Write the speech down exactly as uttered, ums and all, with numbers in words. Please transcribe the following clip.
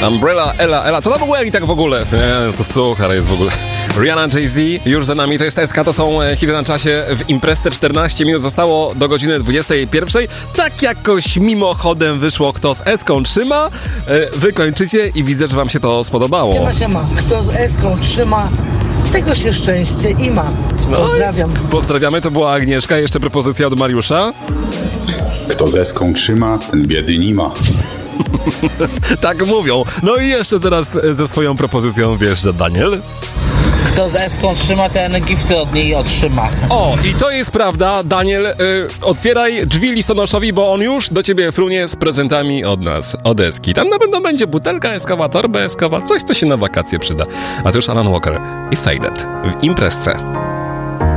Umbrella, Ella, Ella. Co to w ogóle i tak w ogóle? Nie, to suchar jest w ogóle. Rihanna, Jay-Z, już za nami. To jest S K, to są hity na czasie. W imprezce czternaście minut zostało do godziny dwudziestej pierwszej. Tak jakoś mimochodem wyszło, kto z S-ką trzyma. Wy kończycie i widzę, że wam się to spodobało. Siema, siema. Kto z S-ką trzyma, tego się szczęście i ma. Pozdrawiam. No, pozdrawiamy, to była Agnieszka. Jeszcze propozycja od Mariusza. Kto z eską trzyma, ten biedy nie ma. Tak mówią. No i jeszcze teraz ze swoją propozycją wjeżdża Daniel. Kto z eską trzyma, ten gifty od niej otrzyma. O, i to jest prawda. Daniel, y, otwieraj drzwi listonoszowi, bo on już do ciebie frunie z prezentami od nas, od Eski. Tam na pewno będzie butelka eskowa, torba eskowa, coś, co się na wakacje przyda. A to już Alan Walker i Faded w imprezce.